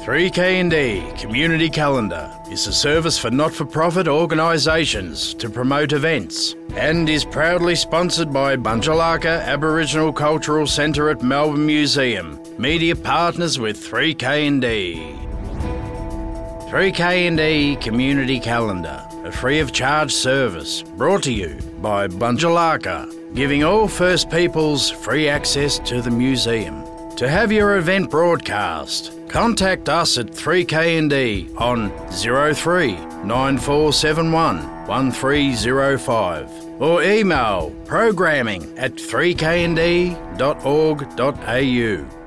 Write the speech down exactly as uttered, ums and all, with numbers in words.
three K and D Community Calendar is a service for not-for-profit organisations to promote events and is proudly sponsored by Bunjalaka Aboriginal Cultural Centre at Melbourne Museum, media partners with three K and D. three K and D Community Calendar, a free-of-charge service brought to you by Bunjalaka, giving all First Peoples free access to the museum. To have your event broadcast, contact us at three K and D on zero three nine four seven one one three zero five or email programming at three k and d dot org dot a u.